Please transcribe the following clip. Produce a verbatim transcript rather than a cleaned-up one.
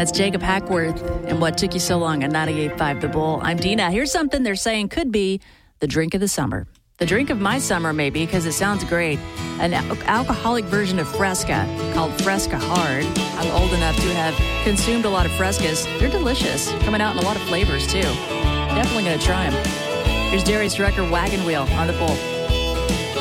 That's Jacob Hackworth and What Took You So Long on ninety-eight point five The Bull. I'm Dina. Here's something they're saying could be the drink of the summer. The drink of my summer, maybe, because it sounds great. An al- alcoholic version of Fresca called Fresca Hard. I'm old enough to have consumed a lot of Frescas. They're delicious, coming out in a lot of flavors, too. Definitely going to try them. Here's Darius Rucker, Wagon Wheel on The Bull.